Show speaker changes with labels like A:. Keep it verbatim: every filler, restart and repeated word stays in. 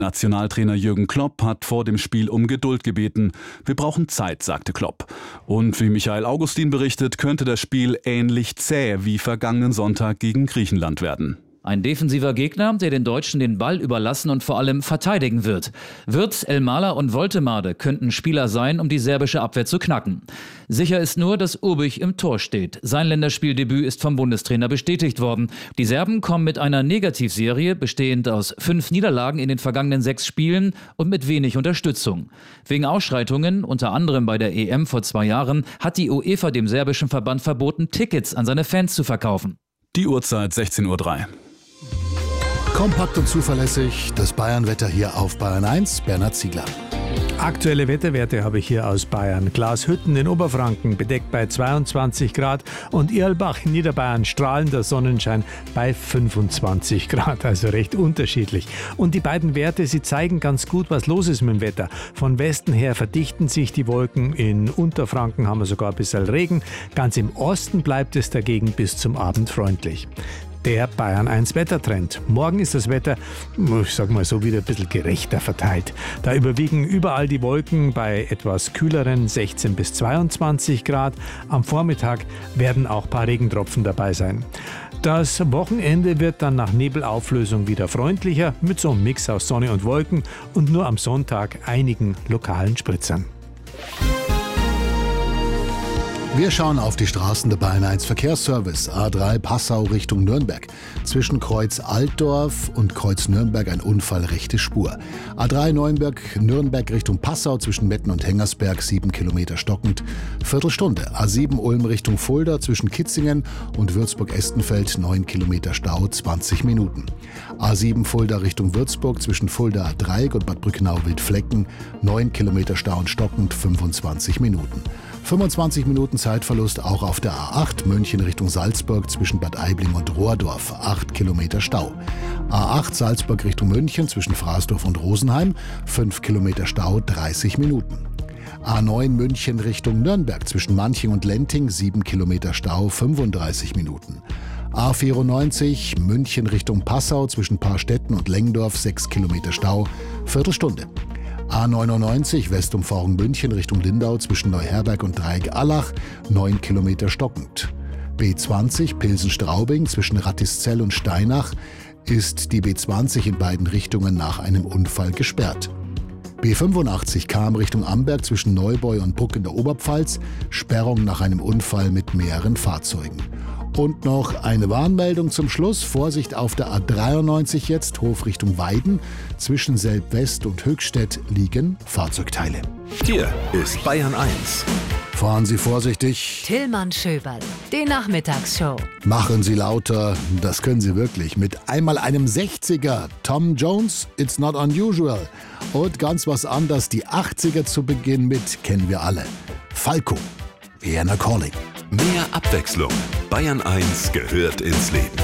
A: Nationaltrainer Jürgen Klopp hat vor dem Spiel um Geduld gebeten. Wir brauchen Zeit, sagte Klopp. Und wie Michael Augustin berichtet, könnte das Spiel ähnlich zäh wie vergangenen Sonntag gegen Griechenland werden.
B: Ein defensiver Gegner, der den Deutschen den Ball überlassen und vor allem verteidigen wird. Wirtz, Elmalah und Woltemade könnten Spieler sein, um die serbische Abwehr zu knacken. Sicher ist nur, dass Urbich im Tor steht. Sein Länderspieldebüt ist vom Bundestrainer bestätigt worden. Die Serben kommen mit einer Negativserie, bestehend aus fünf Niederlagen in den vergangenen sechs Spielen und mit wenig Unterstützung. Wegen Ausschreitungen, unter anderem bei der E M vor zwei Jahren, hat die UEFA dem serbischen Verband verboten, Tickets an seine Fans zu verkaufen.
A: Die Uhrzeit sechzehn Uhr drei.
C: Kompakt und zuverlässig, das Bayern-Wetter hier auf Bayern eins, Bernhard Ziegler.
D: Aktuelle Wetterwerte habe ich hier aus Bayern. Glashütten in Oberfranken bedeckt bei zweiundzwanzig Grad und Irlbach in Niederbayern strahlender Sonnenschein bei fünfundzwanzig Grad, also recht unterschiedlich. Und die beiden Werte, sie zeigen ganz gut, was los ist mit dem Wetter. Von Westen her verdichten sich die Wolken, in Unterfranken haben wir sogar ein bisschen Regen. Ganz im Osten bleibt es dagegen bis zum Abend freundlich. Der Bayern eins Wettertrend. Morgen ist das Wetter, ich sag mal so, wieder ein bisschen gerechter verteilt. Da überwiegen überall die Wolken bei etwas kühleren sechzehn bis zweiundzwanzig Grad. Am Vormittag werden auch ein paar Regentropfen dabei sein. Das Wochenende wird dann nach Nebelauflösung wieder freundlicher, mit so einem Mix aus Sonne und Wolken und nur am Sonntag einigen lokalen Spritzern.
C: Wir schauen auf die Straßen der Bayern eins Verkehrsservice. A drei Passau Richtung Nürnberg. Zwischen Kreuz Altdorf und Kreuz Nürnberg ein Unfall, rechte Spur. A drei Neuenberg-Nürnberg Richtung Passau zwischen Metten und Hengersberg, sieben Kilometer stockend, Viertelstunde. A sieben Ulm Richtung Fulda zwischen Kitzingen und Würzburg-Estenfeld, neun Kilometer Stau, zwanzig Minuten. A sieben Fulda Richtung Würzburg zwischen Fulda Dreieck und Bad Brückenau-Wildflecken, neun Kilometer Stau und stockend, fünfundzwanzig Minuten. fünfundzwanzig Minuten Zeitverlust auch auf der A acht München Richtung Salzburg zwischen Bad Aibling und Rohrdorf, acht Kilometer Stau. A acht Salzburg Richtung München zwischen Fraßdorf und Rosenheim, fünf Kilometer Stau, dreißig Minuten. A neun München Richtung Nürnberg zwischen Manching und Lenting, sieben Kilometer Stau, fünfunddreißig Minuten. A vierundneunzig München Richtung Passau zwischen Paarstetten und Lengdorf, sechs Kilometer Stau, Viertelstunde. A neunundneunzig Westumfahrung München Richtung Lindau zwischen Neuherberg und Dreieck-Allach, neun Kilometer stockend. B zwanzig Pilsen-Straubing zwischen Rattiszell und Steinach ist die B zwanzig in beiden Richtungen nach einem Unfall gesperrt. B fünfundachtzig Cham Richtung Amberg zwischen Neubeu und Puck in der Oberpfalz, Sperrung nach einem Unfall mit mehreren Fahrzeugen. Und noch eine Warnmeldung zum Schluss. Vorsicht auf der A dreiundneunzig jetzt, Hof Richtung Weiden. Zwischen Selb-West und Höchstädt liegen Fahrzeugteile.
E: Hier ist Bayern eins.
C: Fahren Sie vorsichtig.
F: Tillmann Schöberl, die Nachmittagsshow.
C: Machen Sie lauter, das können Sie wirklich. Mit einmal einem sechziger. Tom Jones, It's Not Unusual. Und ganz was anderes, die achtziger zu Beginn mit, kennen wir alle. Falco, Vienna Calling.
E: Mehr Abwechslung. Bayern eins gehört ins Leben.